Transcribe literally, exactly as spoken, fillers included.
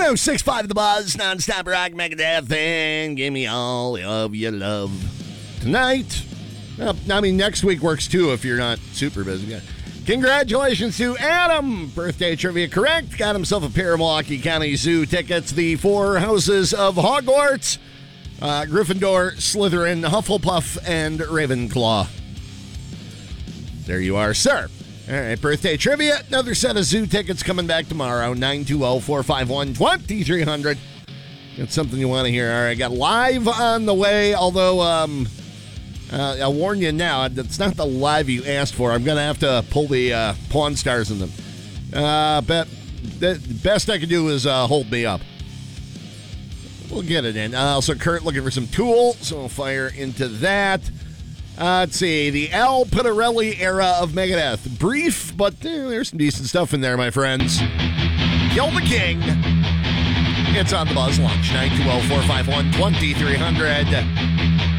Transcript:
oh six point five The Buzz, non-stop rock, Megadeth, and give me all of your love. Tonight, well, I mean, next week works too if you're not super busy. Congratulations to Adam. Birthday trivia correct. Got himself a pair of Milwaukee County Zoo tickets. The four houses of Hogwarts. Uh, Gryffindor, Slytherin, Hufflepuff, and Ravenclaw. There you are, sir. All right, birthday trivia. Another set of zoo tickets coming back tomorrow. nine two zero, four five one, two three zero zero. Got something you want to hear. All right, got live on the way, although um, uh, I'll warn you now, it's not the live you asked for. I'm going to have to pull the uh, Pawn Stars in them. Uh, but the best I can do is uh, hold me up. We'll get it in. Uh, also, Kurt looking for some Tool, so we'll fire into that. Uh, let's see. The Al Pitarelli era of Megadeth. Brief, but eh, there's some decent stuff in there, my friends. Kill the King. It's on the Buzz Lunch. nine two zero, four five one, two three zero zero.